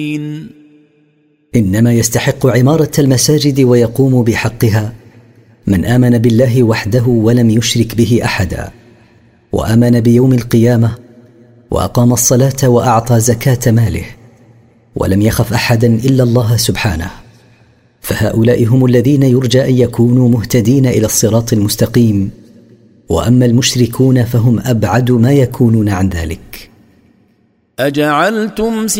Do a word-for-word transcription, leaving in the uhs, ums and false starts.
إنما يستحق عمارة المساجد ويقوم بحقها من آمن بالله وحده ولم يشرك به أحدا، وآمن بيوم القيامة، وأقام الصلاة وأعطى زكاة ماله، ولم يخف أحدا إلا الله سبحانه، فهؤلاء هم الذين يرجى أن يكونوا مهتدين إلى الصراط المستقيم. وأما المشركون فهم أبعد ما يكونون عن ذلك. أجعلتم